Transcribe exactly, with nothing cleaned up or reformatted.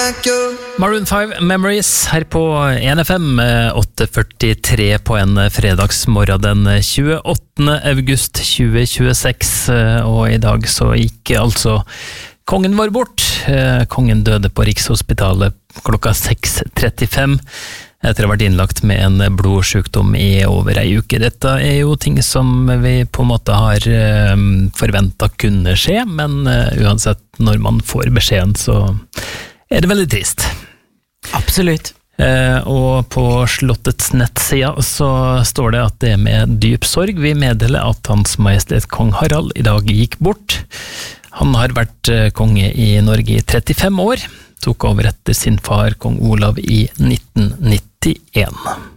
Maroon five Memories her på en F M, åtte førtitre på en fredagsmorgen den tjueåttende august tjue tjueseks, og i dag så gikk altså kongen vår bort. Kongen døde på Rikshospitalet klokka seks trettifem etter å ha vært innlagt med en blodsjukdom i over ei uke. Dette er jo ting som vi på en måte har forventet kunne skje, men uansett når man får beskjeden så er det veldig trist. Absolutt. Eh, og på Slottets nettsida så står det at det er med dyp sorg vi meddeler at Hans Majestet Kong Harald i dag gikk bort. Han har vært konge i Norge i trettifem år, tok over etter sin far Kong Olav i nitten nittien.